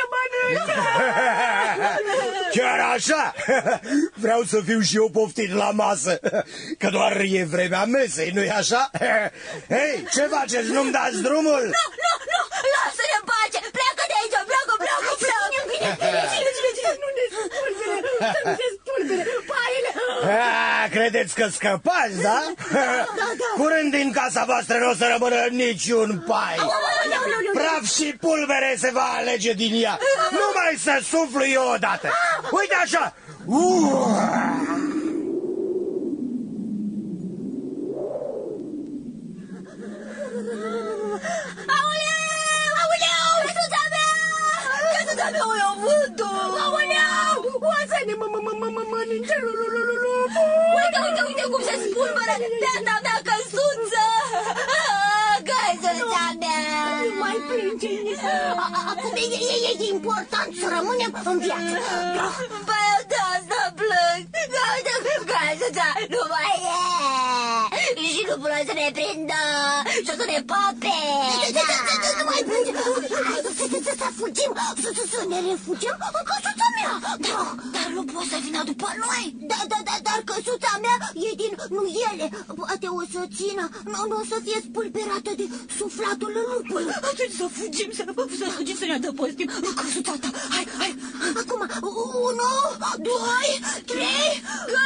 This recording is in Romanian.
mănâncă. Chiar așa? Vreau să fiu și eu poftit la masă, că doar e vremea mesei, nu-i așa? Hei, ce faceți? Nu-mi dați drumul? Nu, lasă-ne în pace, pleacă de aici, pleacă. Nu ne spulbere, paiele. Credeți că scăpați, da? Curând din casa voastră nu o să rămână niciun pai. Praf și pulbere se va alege din ea. Numai să suflu eu odată. Uite așa. Aoleu, căsuța mea o iau vântul. Aoleu, oasele mănânce lupul. Uite cum se spulberă beata mea căsuță. Căsuța mea. Nu mai plânge, Inița. Acum e important să rămânem în viață. Păi de asta plâng. Căsuța nu mai e. Și nu pot să ne prindă și o să ne pape. Nu mai plânge. Să fugim, să ne refugiem în căsuța mea. Dar nu poți să vină după noi. Dar căsuța mea e din nuiele. Poate o să țină. Nu o să fie spulberată de suflatul lupului. Atunci să fugim, să ne adăpostim în căsuța ta. Hai. Acum, 1, 2, 3...